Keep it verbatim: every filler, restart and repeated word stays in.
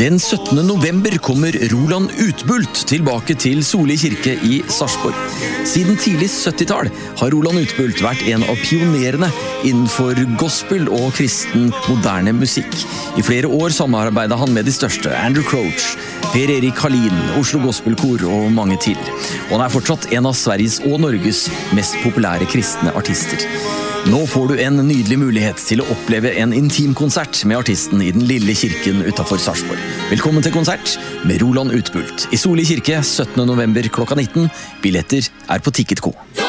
Den syttende november kommer Roland Utbult tilbake til Soli kirke i Sarpsborg. Siden tidlig syttitall har Roland Utbult vært en av pionerene innenfor gospel og kristen moderne musikk. I flere år samarbeidet han med de største, Andrew Crouch, Per Erik Hallin, Oslo Gospelkor og mange til. Og han er fortsatt en av Sveriges og Norges mest populære kristne artister. Nå får du en nydelig mulighet til å oppleve en intim konsert med artisten i den lille kirken utenfor Sarpsborg. Velkommen til konsert med Roland Utbult i Soli kirke syttende november klokka nitten. Billetter er på Ticketco.